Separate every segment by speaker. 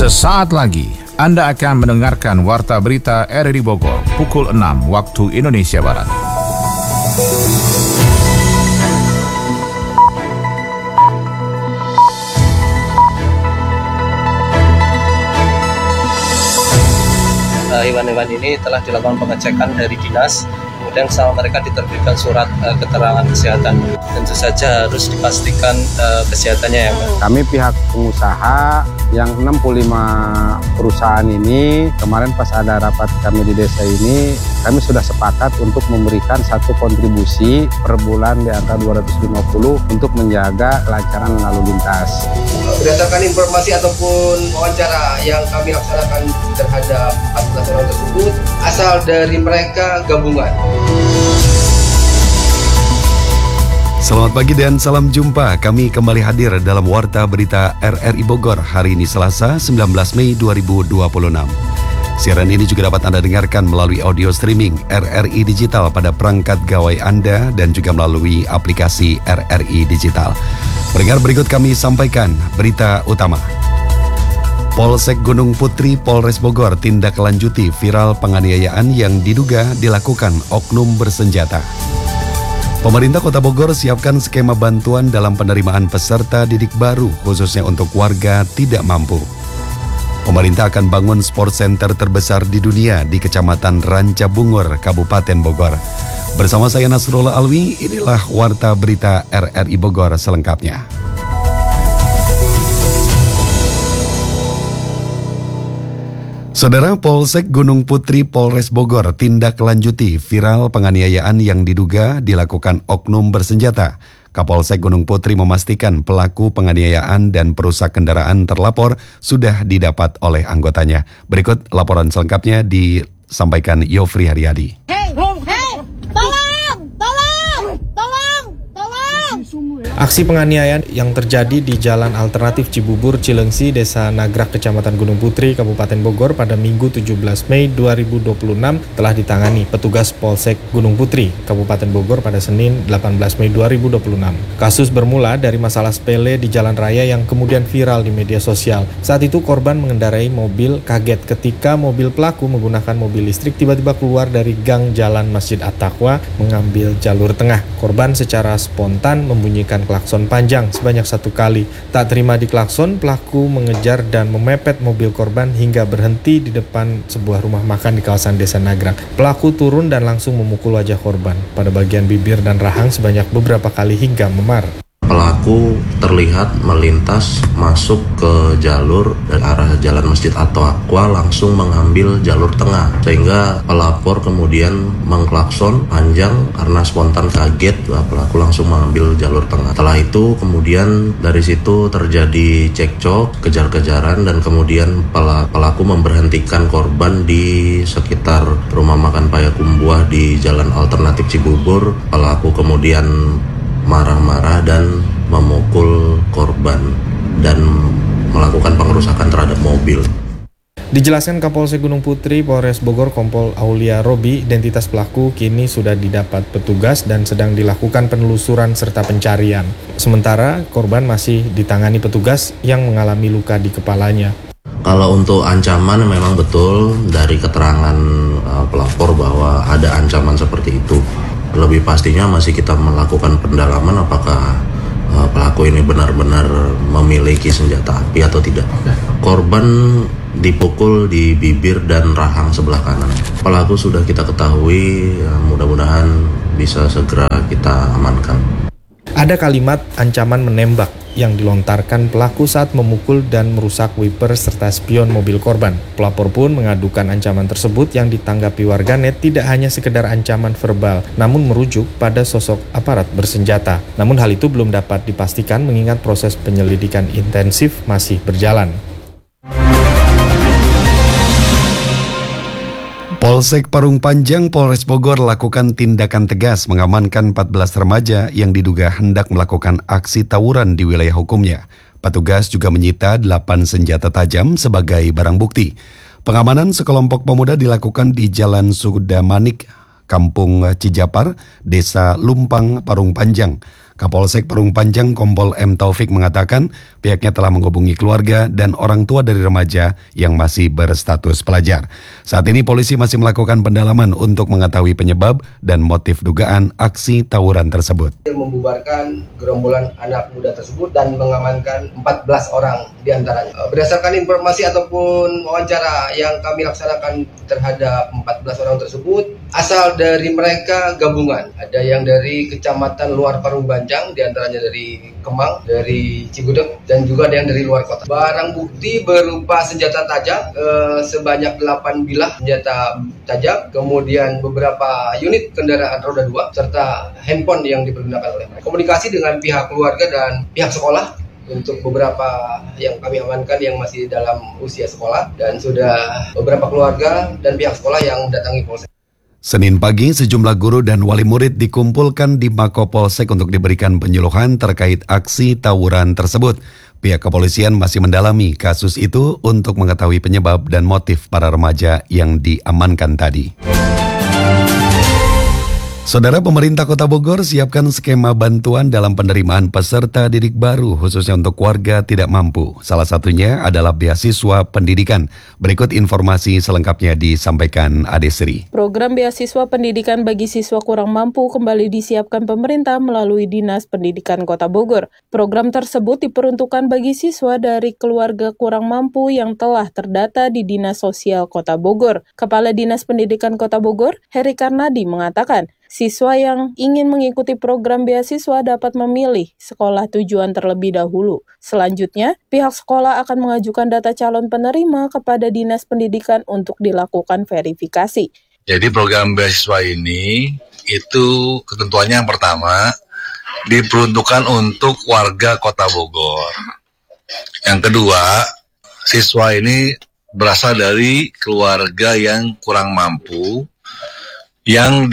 Speaker 1: Sesaat lagi Anda akan mendengarkan Warta Berita RRI Bogor pukul 6 waktu Indonesia Barat.
Speaker 2: Hewan-hewan ini telah dilakukan pengecekan dari dinas, kemudian sama mereka diterbitkan surat keterangan kesehatan. Tentu saja harus dipastikan kesehatannya ya Pak.
Speaker 3: Kami pihak pengusaha yang 65 perusahaan ini, kemarin pas ada rapat kami di desa ini, kami sudah sepakat untuk memberikan satu kontribusi per bulan di angka 250 untuk menjaga kelancaran lalu lintas.
Speaker 4: Berdasarkan informasi ataupun wawancara yang kami laksanakan terhadap 14 orang tersebut, asal dari mereka gabungan.
Speaker 5: Selamat pagi dan salam jumpa. Kami kembali hadir dalam Warta Berita RRI Bogor hari ini Selasa 19 Mei 2026. Siaran ini juga dapat Anda dengarkan melalui audio streaming RRI Digital pada perangkat gawai Anda dan juga melalui aplikasi RRI Digital. Pendengar, berikut kami sampaikan berita utama. Polsek Gunung Putri Polres Bogor tindak lanjuti viral penganiayaan yang diduga dilakukan oknum bersenjata. Pemerintah Kota Bogor siapkan skema bantuan dalam penerimaan peserta didik baru khususnya untuk warga tidak mampu. Pemerintah akan bangun sport center terbesar di dunia di Kecamatan Ranca Bungur, Kabupaten Bogor. Bersama saya Nasrullah Alwi, inilah Warta Berita RRI Bogor selengkapnya. Saudara, Polsek Gunung Putri Polres Bogor tindak lanjuti viral penganiayaan yang diduga dilakukan oknum bersenjata. Kapolsek Gunung Putri memastikan pelaku penganiayaan dan perusak kendaraan terlapor sudah didapat oleh anggotanya. Berikut laporan selengkapnya disampaikan Yofri Haryadi.
Speaker 6: Aksi penganiayaan yang terjadi di Jalan Alternatif Cibubur, Cilengsi, Desa Nagrak, Kecamatan Gunung Putri, Kabupaten Bogor pada Minggu 17 Mei 2026 telah ditangani petugas Polsek Gunung Putri, Kabupaten Bogor pada Senin 18 Mei 2026. Kasus bermula dari masalah sepele di jalan raya yang kemudian viral di media sosial. Saat itu korban mengendarai mobil kaget ketika mobil pelaku menggunakan mobil listrik tiba-tiba keluar dari gang Jalan Masjid At-Taqwa mengambil jalur tengah. Korban secara spontan membunyikan klakson panjang sebanyak 1 kali. Tak terima diklakson, pelaku mengejar dan memepet mobil korban hingga berhenti di depan sebuah rumah makan di kawasan Desa Nagrak. Pelaku turun dan langsung memukul wajah korban pada bagian bibir dan rahang sebanyak beberapa kali hingga memar.
Speaker 7: Pelaku terlihat melintas masuk ke jalur dari arah Jalan Masjid At-Taqwa langsung mengambil jalur tengah, sehingga pelapor kemudian mengklakson panjang karena spontan kaget. Pelaku langsung mengambil jalur tengah. Setelah itu kemudian dari situ terjadi cekcok, kejar-kejaran, dan kemudian pelaku memberhentikan korban di sekitar rumah makan Payakumbuh di Jalan Alternatif Cibubur. Pelaku kemudian marah-marah dan memukul korban dan melakukan pengerusakan terhadap mobil.
Speaker 6: Dijelaskan Kapolsek Gunung Putri Polres Bogor Kompol Aulia Robi, identitas pelaku kini sudah didapat petugas dan sedang dilakukan penelusuran serta pencarian. Sementara korban masih ditangani petugas yang mengalami luka di kepalanya.
Speaker 7: Kalau untuk ancaman memang betul dari keterangan pelapor bahwa ada ancaman seperti itu. Lebih pastinya masih kita melakukan pendalaman apakah pelaku ini benar-benar memiliki senjata api atau tidak. Korban dipukul di bibir dan rahang sebelah kanan. Pelaku sudah kita ketahui, mudah-mudahan bisa segera kita amankan.
Speaker 6: Ada kalimat ancaman menembak yang dilontarkan pelaku saat memukul dan merusak wiper serta spion mobil korban. Pelapor pun mengadukan ancaman tersebut yang ditanggapi warganet tidak hanya sekedar ancaman verbal, namun merujuk pada sosok aparat bersenjata. Namun hal itu belum dapat dipastikan mengingat proses penyelidikan intensif masih berjalan.
Speaker 5: Polsek Parung Panjang Polres Bogor lakukan tindakan tegas mengamankan 14 remaja yang diduga hendak melakukan aksi tawuran di wilayah hukumnya. Petugas juga menyita 8 senjata tajam sebagai barang bukti. Pengamanan sekelompok pemuda dilakukan di Jalan Sudamanik, Kampung Cijapar, Desa Lumpang, Parung Panjang. Kapolsek Parung Panjang Kompol M. Taufik mengatakan pihaknya telah menghubungi keluarga dan orang tua dari remaja yang masih berstatus pelajar. Saat ini polisi masih melakukan pendalaman untuk mengetahui penyebab dan motif dugaan aksi tawuran tersebut.
Speaker 4: Membubarkan gerombolan anak muda tersebut dan mengamankan 14 orang diantaranya. Berdasarkan informasi ataupun wawancara yang kami laksanakan terhadap 14 orang tersebut, asal dari mereka gabungan. Ada yang dari Kecamatan Luar Parung Panjang, diantaranya dari Kemang, dari Cigudeg, dan juga ada yang dari luar kota. Barang bukti berupa senjata tajam sebanyak 8 bilah senjata tajam, kemudian beberapa unit kendaraan roda 2, serta handphone yang dipergunakan oleh mereka. Komunikasi dengan pihak keluarga dan pihak sekolah untuk beberapa yang kami amankan yang masih dalam usia sekolah, dan sudah beberapa keluarga dan pihak sekolah yang mendatangi Polsek.
Speaker 5: Senin pagi, sejumlah guru dan wali murid dikumpulkan di Mako Polsek untuk diberikan penyuluhan terkait aksi tawuran tersebut. Pihak kepolisian masih mendalami kasus itu untuk mengetahui penyebab dan motif para remaja yang diamankan tadi. Saudara, pemerintah Kota Bogor siapkan skema bantuan dalam penerimaan peserta didik baru khususnya untuk warga tidak mampu. Salah satunya adalah beasiswa pendidikan. Berikut informasi selengkapnya disampaikan Ade Sri.
Speaker 8: Program beasiswa pendidikan bagi siswa kurang mampu kembali disiapkan pemerintah melalui Dinas Pendidikan Kota Bogor. Program tersebut diperuntukkan bagi siswa dari keluarga kurang mampu yang telah terdata di Dinas Sosial Kota Bogor. Kepala Dinas Pendidikan Kota Bogor, Heri Karnadi, mengatakan, siswa yang ingin mengikuti program beasiswa dapat memilih sekolah tujuan terlebih dahulu. Selanjutnya, pihak sekolah akan mengajukan data calon penerima kepada Dinas Pendidikan untuk dilakukan verifikasi.
Speaker 9: Jadi program beasiswa ini itu ketentuannya yang pertama diperuntukkan untuk warga Kota Bogor. Yang kedua, siswa ini berasal dari keluarga yang kurang mampu yang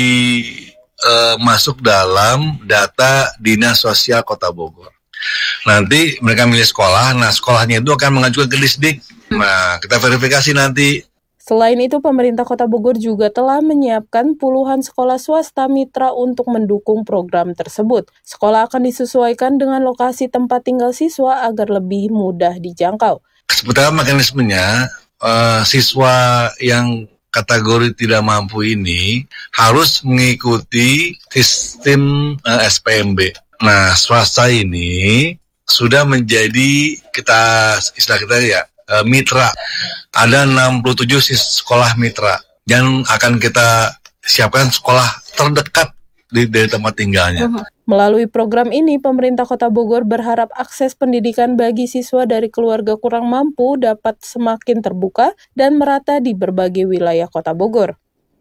Speaker 9: masuk dalam data Dinas Sosial Kota Bogor. Nanti mereka milih sekolah, nah sekolahnya itu akan mengajukan ke Disdik. Nah, kita verifikasi nanti.
Speaker 8: Selain itu, pemerintah Kota Bogor juga telah menyiapkan puluhan sekolah swasta mitra untuk mendukung program tersebut. Sekolah akan disesuaikan dengan lokasi tempat tinggal siswa agar lebih mudah dijangkau.
Speaker 9: Sebetulnya mekanismenya, siswa yang kategori tidak mampu ini harus mengikuti sistem SPMB. Nah, swasta ini sudah menjadi mitra. Ada 67 sekolah mitra yang akan kita siapkan sekolah terdekat dari tempat tinggalnya.
Speaker 8: Melalui program ini, pemerintah Kota Bogor berharap akses pendidikan bagi siswa dari keluarga kurang mampu dapat semakin terbuka dan merata di berbagai wilayah Kota Bogor.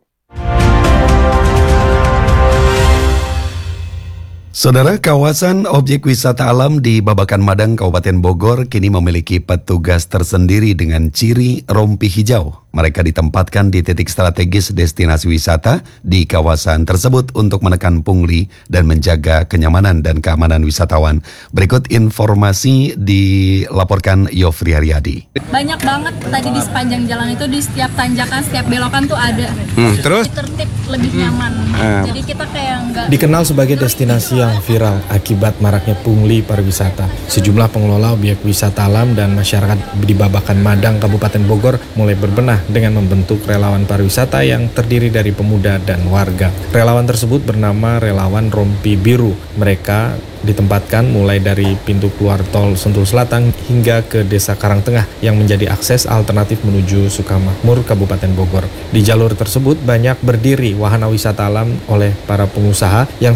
Speaker 5: Saudara, kawasan objek wisata alam di Babakan Madang, Kabupaten Bogor kini memiliki petugas tersendiri dengan ciri rompi hijau. Mereka ditempatkan di titik strategis destinasi wisata di kawasan tersebut untuk menekan pungli dan menjaga kenyamanan dan keamanan wisatawan. Berikut informasi dilaporkan Yofri Haryadi.
Speaker 10: Banyak banget tadi di sepanjang jalan itu, di setiap tanjakan, setiap belokan tuh ada.
Speaker 5: Terus?
Speaker 10: Tertib, lebih nyaman. Jadi kita kayak enggak.
Speaker 6: Dikenal sebagai destinasi yang viral akibat maraknya pungli pariwisata. Sejumlah pengelola objek wisata alam dan masyarakat di Babakan Madang, Kabupaten Bogor mulai berbenah dengan membentuk relawan pariwisata yang terdiri dari pemuda dan warga. Relawan tersebut bernama Relawan Rompi Biru. Mereka ditempatkan mulai dari pintu keluar tol Sentul Selatan hingga ke Desa Karangtengah yang menjadi akses alternatif menuju Sukamakmur, Kabupaten Bogor. Di jalur tersebut banyak berdiri wahana wisata alam oleh para pengusaha yang